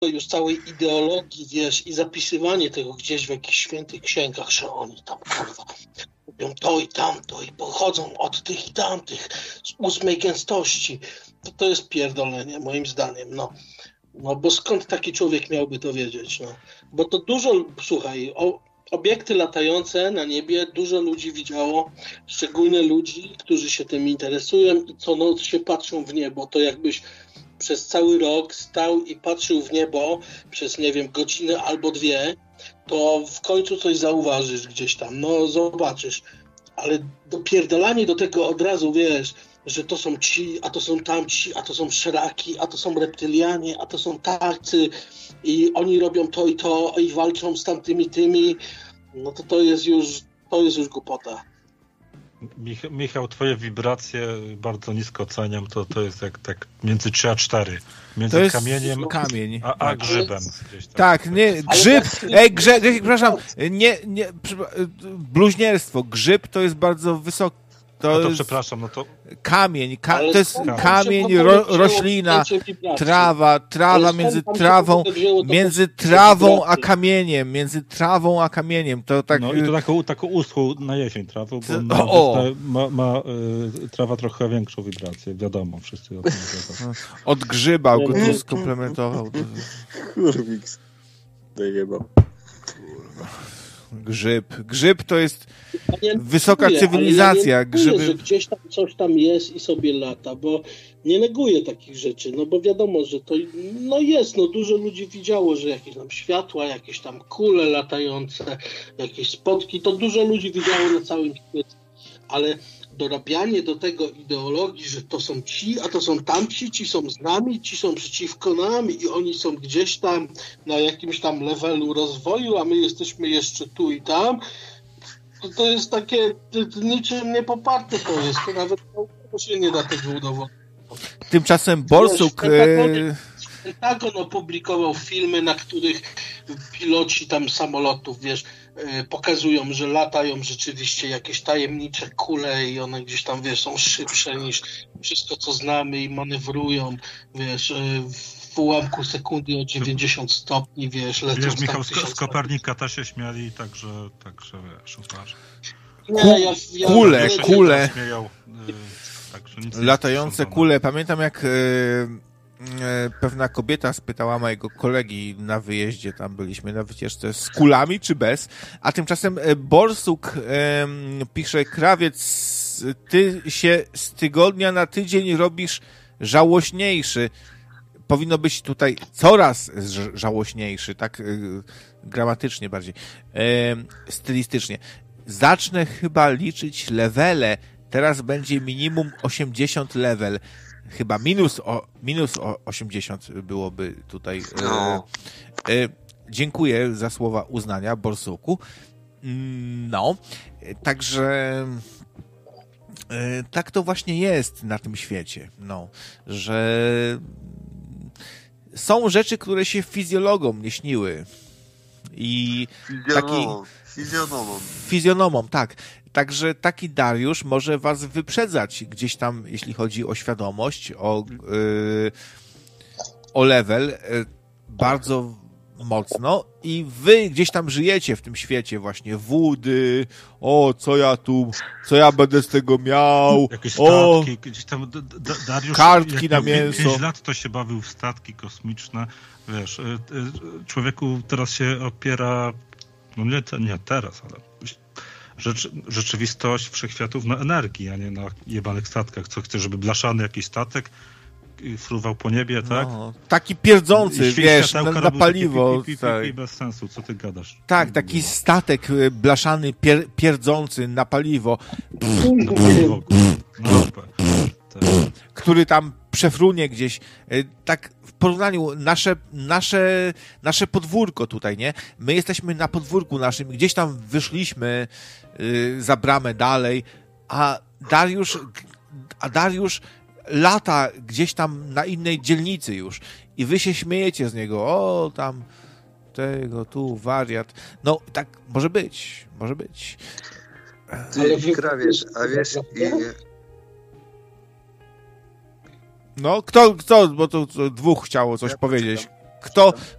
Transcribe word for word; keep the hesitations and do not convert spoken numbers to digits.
już całej ideologii, wiesz, i zapisywanie tego gdzieś w jakichś świętych księgach, że oni tam, kurwa, robią to i tamto i pochodzą od tych i tamtych z ósmej gęstości, to to jest pierdolenie, moim zdaniem, no. No bo skąd taki człowiek miałby to wiedzieć, no? Bo to dużo, słuchaj, o, obiekty latające na niebie dużo ludzi widziało, szczególnie ludzi, którzy się tym interesują i co noc się patrzą w niebo, to jakbyś przez cały rok stał i patrzył w niebo przez, nie wiem, godzinę albo dwie, to w końcu coś zauważysz gdzieś tam, no zobaczysz, ale dopierdolanie do tego od razu, wiesz, że to są ci, a to są tamci, a to są szeraki, a to są reptylianie, a to są tacy i oni robią to i to i walczą z tamtymi tymi, no to to jest już, to jest już głupota. Mich- Michał, twoje wibracje bardzo nisko oceniam, to, to jest jak tak między trzy a cztery. Między to jest kamieniem kamień. a, a grzybem. Gdzieś tam. Tak, nie, grzyb, ej, grze, przepraszam, nie, nie, bluźnierstwo, grzyb to jest bardzo wysoki. To, no to jest przepraszam, no to... Kamień, ka, to jest kamień, kamień ro, roślina, trawa, trawa między trawą, między trawą a kamieniem, między trawą a kamieniem. To tak... No i to taką, taką uschłą na jesień trawą, bo ma, o. ma, ma y, trawa trochę większą wibrację, wiadomo, wszyscy o tym wiedzą. Od grzyba go tu skomplementował. Kurwiks. Dojebał. Grzyb. Grzyb to jest ja wysoka neguję, cywilizacja. Ja nie neguję, Grzyby... że gdzieś tam coś tam jest i sobie lata, bo nie neguję takich rzeczy, no bo wiadomo, że to no jest, no dużo ludzi widziało, że jakieś tam światła, jakieś tam kule latające, jakieś spotki, to dużo ludzi widziało na całym świecie, ale dorabianie do tego ideologii, że to są ci, a to są tamci, ci są z nami, ci są przeciwko nam i oni są gdzieś tam na jakimś tam levelu rozwoju, a my jesteśmy jeszcze tu i tam, to, to jest takie to, to niczym nie poparte to jest, to nawet to się nie da tego udowodnić. Tymczasem Borsuk... Wiesz, Pentagon opublikował filmy, na których piloci tam samolotów, wiesz, pokazują, że latają rzeczywiście jakieś tajemnicze kule i one gdzieś tam, wiesz, są szybsze niż wszystko, co znamy i manewrują, wiesz, w ułamku sekundy o dziewięćdziesiąt stopni, wiesz, lecą Wiesz, Michał, z, z Kopernika też się śmiali, także, także wiesz, uważaj. Nie, ja, ja, kule, ja, kule. Śmiejał, także nic latające kule. Pamiętam, jak pewna kobieta spytała mojego kolegi na wyjeździe, tam byliśmy na wycieczce, z kulami czy bez, a tymczasem Borsuk e, pisze, krawiec, ty się z tygodnia na tydzień robisz żałośniejszy. Powinno być tutaj coraz żałośniejszy, tak e, gramatycznie bardziej, e, stylistycznie. Zacznę chyba liczyć levele, teraz będzie minimum osiemdziesiąt level. Chyba minus, o, minus o osiemdziesiąt byłoby tutaj. No. E, e, dziękuję za słowa uznania, Borsuku. No, także e, tak to właśnie jest na tym świecie. No, że są rzeczy, które się fizjologom nie śniły. I taki fizjonomom. Fizjonomom, tak. Także taki Dariusz może was wyprzedzać gdzieś tam, jeśli chodzi o świadomość, o, yy, o level yy, bardzo mocno i wy gdzieś tam żyjecie w tym świecie właśnie wody, o, co ja tu, co ja będę z tego miał, jakieś o, statki, gdzieś tam D- D- Dariusz, kartki jak na miał mięso. pięć lat to się bawił w statki kosmiczne, wiesz, y, y, człowieku teraz się opiera, no nie, nie teraz, ale Rzecz, rzeczywistość wszechświatów na energii, a nie na jebanych statkach. Co chce, żeby blaszany jakiś statek fruwał po niebie, tak? No, taki pierdzący, wiesz, na, na paliwo. Pi, pi, pi, pi, tak. pi, bez sensu, co ty gadasz? Tak, taki było. Statek blaszany, pier, pierdzący na paliwo. Na paliwo, no, który tam przefrunie gdzieś. Tak w porównaniu nasze, nasze, nasze podwórko tutaj, nie? My jesteśmy na podwórku naszym, gdzieś tam wyszliśmy yy, za bramę dalej, a Dariusz, a Dariusz lata gdzieś tam na innej dzielnicy już i wy się śmiejecie z niego, o tam tego, tu wariat. No tak może być, może być. Ty, krawiec, a wiesz... I... No, kto, kto, bo tu dwóch chciało coś ja powiedzieć. kto,